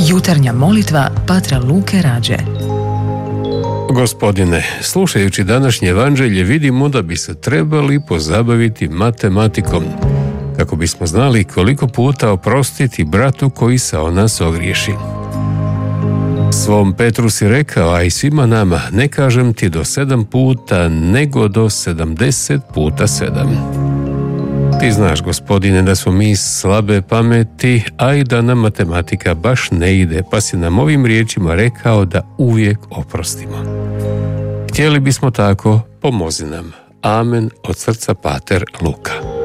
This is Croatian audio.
Jutarnja molitva patra Luke Rađe. Gospodine, slušajući današnje evanđelje vidimo da bi se trebali pozabaviti matematikom, kako bismo znali koliko puta oprostiti bratu koji se o nas ogriješi. Svom Petru si rekao, a i svima nama, ne kažem ti do 7 puta, nego do 70 puta 7. Ti znaš, Gospodine, da smo mi slabe pameti, a i da nam matematika baš ne ide, pa si nam ovim riječima rekao da uvijek oprostimo. Htjeli bismo tako, pomozi nam. Amen, od srca Pater Luka.